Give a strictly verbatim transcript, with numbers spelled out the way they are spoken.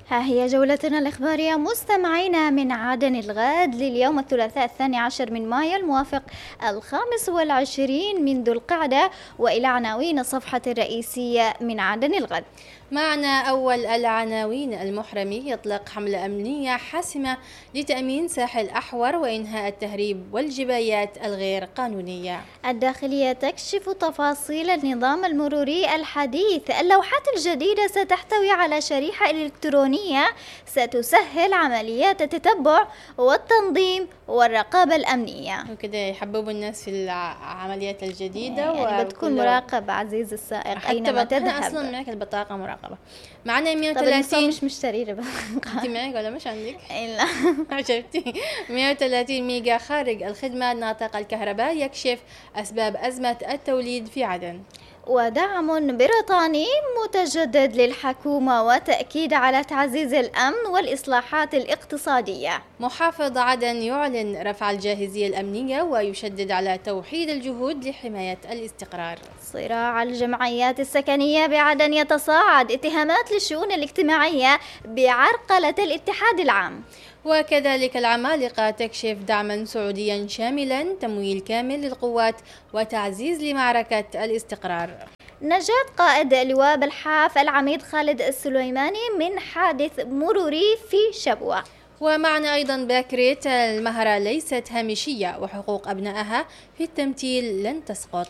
ها هي جولتنا الإخبارية مستمعينا من عدن الغد لليوم الثلاثاء الثاني عشر من مايو الموافق الخامس والعشرين من ذو القعدة، وإلى عناوين الصفحة الرئيسية من عدن الغد. معنا أول العناوين: المحرمي يطلق حملة أمنية حاسمة لتأمين ساحل أحور وإنهاء التهريب والجبايات الغير قانونية. الداخلية تكشف تفاصيل النظام المروري الحديث. اللوحات الجديدة ستحتوي على شريحة إلكترونية ستسهل عمليات التتبع والتنظيم والرقابة الأمنية، وكده يحببوا الناس في العمليات الجديدة، يعني بتكون مراقب عزيز السائق أينما تذهب. أصلا معك البطاقة مراقبة. معنا مئة طب وثلاثين. مش مشتري انت معك ولا مش عندك؟ لا. شفتي مئة وثلاثين ميجا خارج الخدمة. ناطق الكهرباء يكشف أسباب أزمة التوليد في عدن. ودعم بريطاني متجدد للحكومة وتأكيد على تعزيز الأمن والإصلاحات الاقتصادية. محافظ عدن يعلن رفع الجاهزية الأمنية ويشدد على توحيد الجهود لحماية الاستقرار. صراع الجمعيات السكنية بعدن يتصاعد. اتهامات للشؤون الاجتماعية بعرقلة الاتحاد العام. وكذلك العمالقة تكشف دعما سعوديا شاملا، تمويل كامل للقوات وتعزيز لمعركة الاستقرار. نجاة قائد لواء بالحاف العميد خالد السليماني من حادث مروري في شبوة. ومعنا أيضا باكريت: المهرة ليست هامشية وحقوق أبنائها في التمثيل لن تسقط.